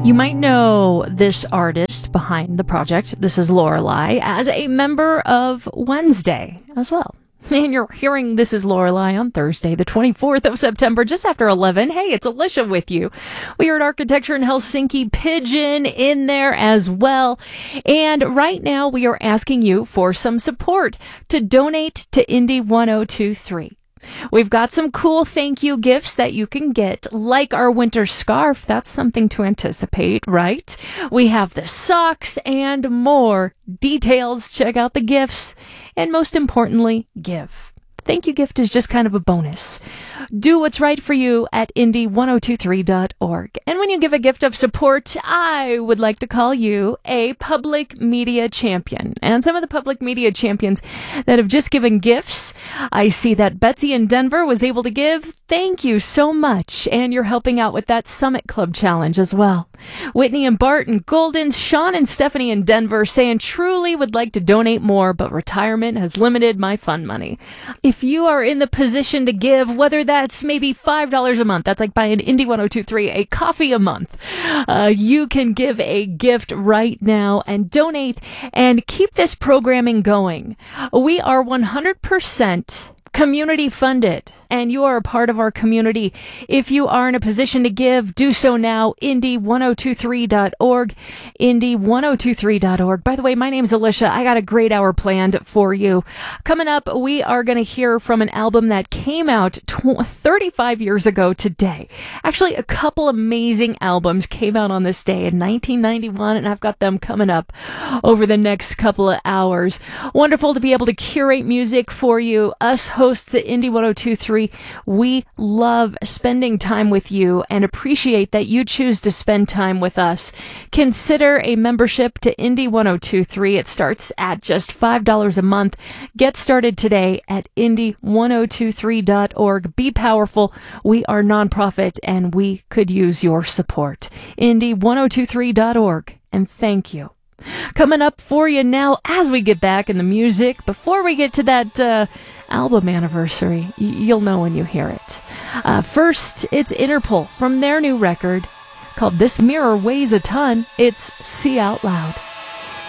You might know this artist behind the project, This Is Lorelei, as a member of Wednesday as well. And you're hearing This Is Lorelei on Thursday, the 24th of September, just after 11. Hey, it's Alicia with you. We are at Architecture in Helsinki, Pigeon in there as well. And right now we are asking you for some support to donate to Indie 1023. We've got some cool thank you gifts that you can get, like our winter scarf. That's something to anticipate, right? We have the socks and more. Details, check out the gifts, and most importantly, give. Thank you gift is just kind of a bonus. Do what's right for you at indie1023.org. And when you give a gift of support, I would like to call you a public media champion. And some of the public media champions that have just given gifts, I see that Betsy in Denver was able to give. Thank you so much. And you're helping out with that Summit Club challenge as well. Whitney and Bart and Golden, Sean and Stephanie in Denver saying truly would like to donate more, but retirement has limited my fund money. If you are in the position to give, whether that's maybe $5 a month, that's like buying Indie 1023 a coffee a month, you can give a gift right now and donate and keep this programming going. We are 100% community funded, and you are a part of our community. If you are in a position to give, do so now. Indie1023.org. Indie1023.org. By the way, my name's Alicia. I got a great hour planned for you. Coming up, we are going to hear from an album that came out 35 years ago today. Actually, a couple amazing albums came out on this day in 1991, and I've got them coming up over the next couple of hours. Wonderful to be able to curate music for you. Us hosts at Indie 1023, we love spending time with you and appreciate that you choose to spend time with us. Consider a membership to Indie 1023. It starts at just $5 a month. Get started today at indie1023.org. Be powerful. We are nonprofit and we could use your support. Indie1023.org. And thank you. Coming up for you now as we get back in the music. Before we get to that album anniversary, you'll know when you hear it. First, it's Interpol from their new record called This Mirror Weighs a Ton. It's See Out Loud.